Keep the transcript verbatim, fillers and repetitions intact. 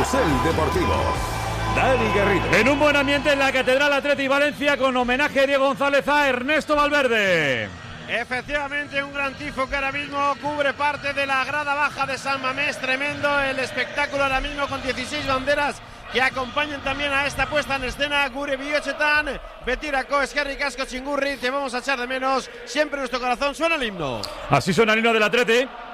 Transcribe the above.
Carrusel Deportivo. Dani Garrido. En un buen ambiente en la Catedral Atleti Valencia con homenaje a Diego González a Ernesto Valverde. Efectivamente, un gran tifo que ahora mismo cubre parte de la grada baja de San Mamés. Tremendo el espectáculo ahora mismo con dieciséis banderas que acompañan también a esta puesta en escena. Gure Biochetan, Betirako, Eskerrik Asko Chingurri, te vamos a echar de menos. Siempre en nuestro corazón suena el himno. Así suena el himno del Atleti.